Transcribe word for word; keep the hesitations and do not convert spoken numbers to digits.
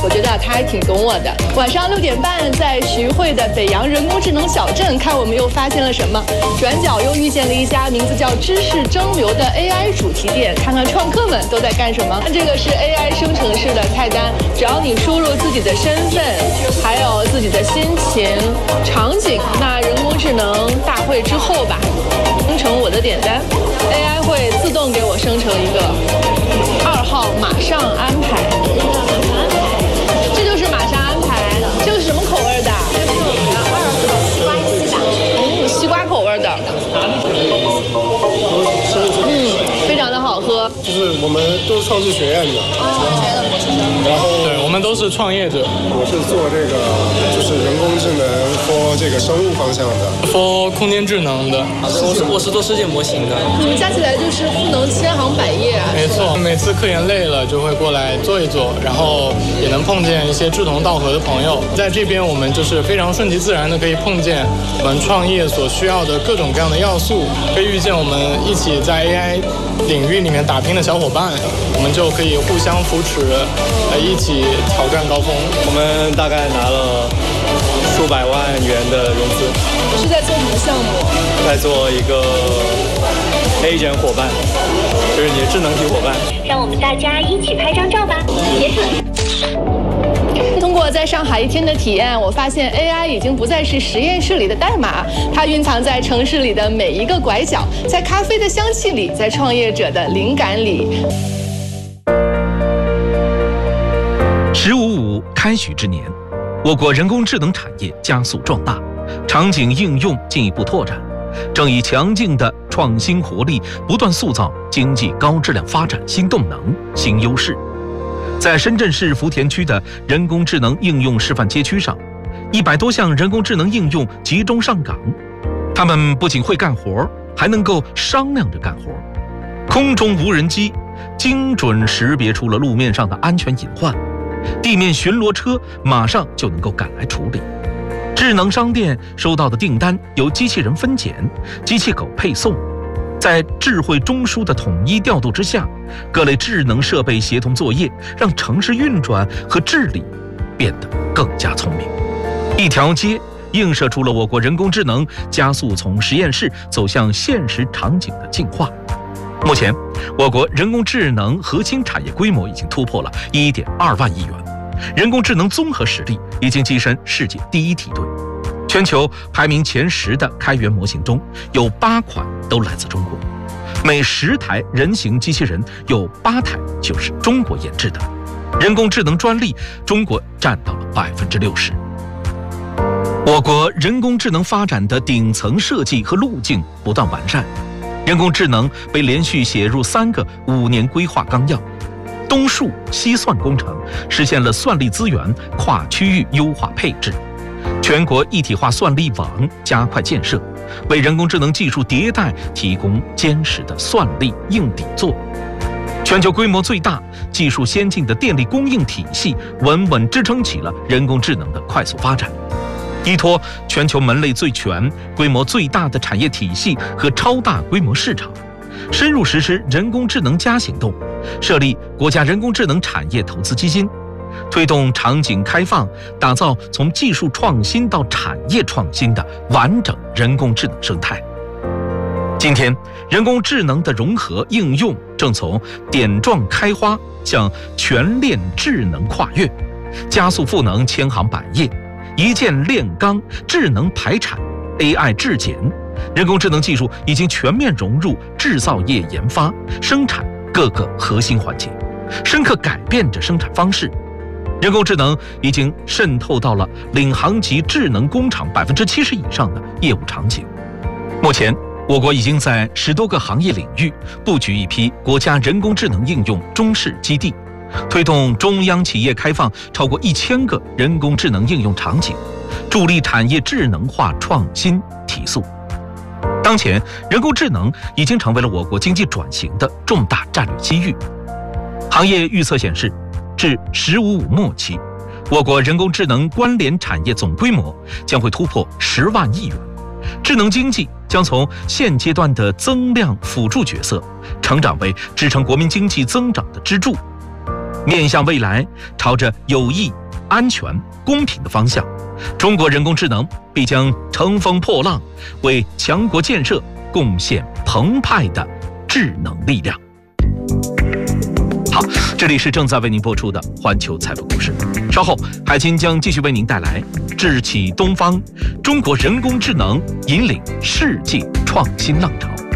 我觉得他还挺懂我的。晚上六点半，在徐汇的北洋人工智能小镇，看我们又发现了什么。转角又遇见了一家名字叫知识蒸馏的 A I 主题店，看看创客们都在干什么。这个是 A I 生成式的菜单，只要你输入自己的身份，还有自己的心情、场景，那人工智能大会之后吧，生成我的点单 ，A I 会自动给我生成一个二号马上安排。这就是马上安排，这个是什么口味的？ 这是我们的二号西瓜鸡打。 嗯，西瓜口味的。嗯，非常的好喝。 就是我们都是创智学院的。 哦。 然后对，我们都是创业者。 我是做这个就是人工智能 for 这个生物方向的 ，for 空间智能的。 我是我是做世界模型的。 你们加起来就是赋能千行百业啊。 没错，每次科研累了就会过来做一做，然后也能碰见一些志同道合的朋友。在这边我们就是非常顺其自然的可以碰见我们创业所需要的各种各样的要素，可以遇见我们一起在 A I 领域里面打拼的小伙伴，我们就可以互相扶持，呃，一起挑战高峰。 我们大概拿了数百万元的融资。 是在做什么项目？ 在做一个 agent 伙伴，就是你的智能体伙伴。 让我们大家一起拍张照吧，截图。 通过在上海一天的体验，我发现 A I 已经不再是实验室里的代码，它蕴藏在城市里的每一个拐角，在咖啡的香气里，在创业者的灵感里。 十五五开局之年，我国人工智能产业加速壮大，场景应用进一步拓展，正以强劲的创新活力，不断塑造经济高质量发展新动能、新优势。在深圳市福田区的人工智能应用示范街区上，一百多项人工智能应用集中上岗。他们不仅会干活，还能够商量着干活。空中无人机精准识别出了路面上的安全隐患，地面巡逻车马上就能够赶来处理。智能商店收到的订单由机器人分拣，机器狗配送。在智慧中枢的统一调度之下，各类智能设备协同作业，让城市运转和治理变得更加聪明。一条街映射出了我国人工智能加速从实验室走向现实场景的进化。目前，我国人工智能核心产业规模已经突破了 一点二万亿元，人工智能综合实力已经跻身世界第一梯队。全球排名前十的开源模型中，有八款都来自中国，每十台人形机器人有八台就是中国研制的。人工智能专利，中国占到了百分之六十。我国人工智能发展的顶层设计和路径不断完善，人工智能被连续写入三个五年规划纲要。东数西算工程实现了算力资源跨区域优化配置。全国一体化算力网加快建设，为人工智能技术迭代提供坚实的算力硬底座。全球规模最大、技术先进的电力供应体系，稳稳支撑起了人工智能的快速发展。依托全球门类最全、规模最大的产业体系和超大规模市场，深入实施人工智能加行动，设立国家人工智能产业投资基金，推动场景开放，打造从技术创新到产业创新的完整人工智能生态。今天，人工智能的融合应用正从点状开花向全链智能跨越，加速赋能千行百业，一键炼钢，智能排产 A I 质检，人工智能技术已经全面融入制造业研发、生产各个核心环节，深刻改变着生产方式。人工智能已经渗透到了领航级智能工厂百分之七十以上的业务场景。目前，我国已经在十多个行业领域布局一批国家人工智能应用中试基地，推动中央企业开放超过一千个人工智能应用场景，助力产业智能化创新提速。当前，人工智能已经成为了我国经济转型的重大战略机遇。行业预测显示，至“十五五”末期，我国人工智能关联产业总规模将会突破十万亿元，智能经济将从现阶段的增量辅助角色，成长为支撑国民经济增长的支柱。 面向未来，朝着有益、安全、公平的方向，中国人工智能必将乘风破浪，为强国建设贡献澎湃的智能力量。好，这里是正在为您播出的环球财富故事。稍后，海清将继续为您带来智启东方，中国人工智能引领世界创新浪潮。